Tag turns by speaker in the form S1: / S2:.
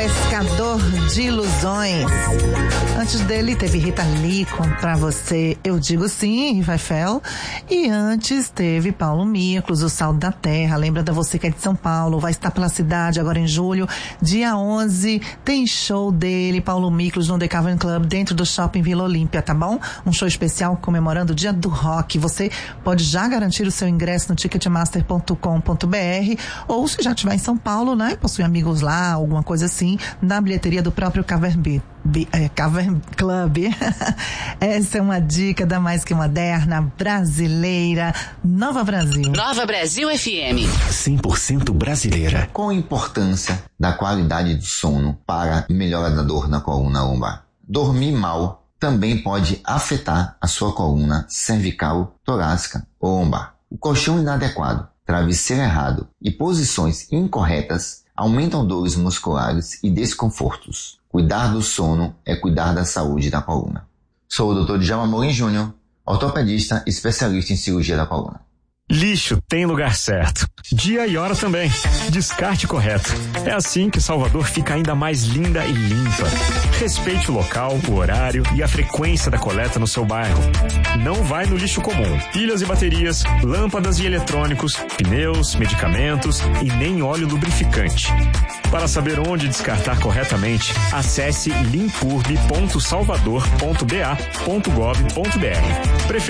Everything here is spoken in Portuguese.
S1: Pescador de Ilusões. Antes dele teve Rita Lee com Pra Você Eu Digo Sim, Rafael. E antes teve Paulo Miklos, O Sal da Terra. Lembra da Você que é de São Paulo, vai estar pela cidade agora em julho, dia 11, tem show dele, Paulo Miklos, no The Cavern Club, dentro do Shopping Vila Olímpia, tá bom? Um show especial comemorando o Dia do Rock. Você pode já garantir o seu ingresso no ticketmaster.com.br, ou se já estiver em São Paulo, né, possui amigos lá, alguma coisa assim, na bilheteria do próprio Cavern Club. Essa é uma dica da Mais Que Moderna, brasileira, Nova Brasil.
S2: Nova Brasil FM.
S3: 100% brasileira.
S4: Qual a importância da qualidade do sono para melhora da dor na coluna lombar? Dormir mal também pode afetar a sua coluna cervical, torácica ou lombar. O colchão inadequado, travesseiro errado e posições incorretas aumentam dores musculares e desconfortos. Cuidar do sono é cuidar da saúde da coluna. Sou o Dr. Djalma Morim Júnior, ortopedista especialista em cirurgia da coluna.
S5: Lixo tem lugar certo. Dia e hora também. Descarte correto. É assim que Salvador fica ainda mais linda e limpa. Respeite o local, o horário e a frequência da coleta no seu bairro. Não vai no lixo comum. Pilhas e baterias, lâmpadas e eletrônicos, pneus, medicamentos e nem óleo lubrificante. Para saber onde descartar corretamente, acesse limpurb.salvador.ba.gov.br.